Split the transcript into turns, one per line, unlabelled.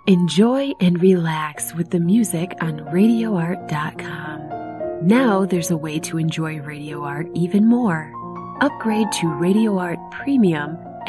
Enjoy and relax with the music on RadioArt.com. Now there's a way to enjoy Radio Art even more. Upgrade to Radio Art Premium